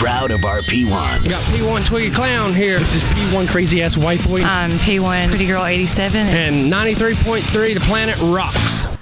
proud of our P1s. We got P1 Twiggy Clown here. This is P1 Crazy Ass White Boy. I'm P1 Pretty Girl 87. And 93.3 The Planet Rocks.